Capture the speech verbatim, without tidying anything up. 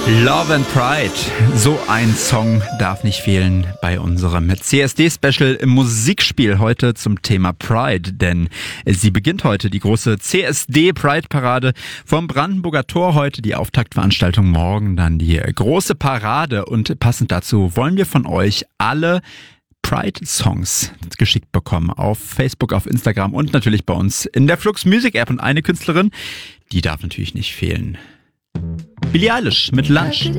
Love and Pride, so ein Song darf nicht fehlen bei unserem C S D-Special im Musikspiel heute zum Thema Pride, denn sie beginnt heute, die große C S D-Pride-Parade vom Brandenburger Tor, heute die Auftaktveranstaltung, morgen dann die große Parade, und passend dazu wollen wir von euch alle Pride-Songs geschickt bekommen auf Facebook, auf Instagram und natürlich bei uns in der Flux Music App, und eine Künstlerin, die darf natürlich nicht fehlen. Billie Eilish mit Lunch.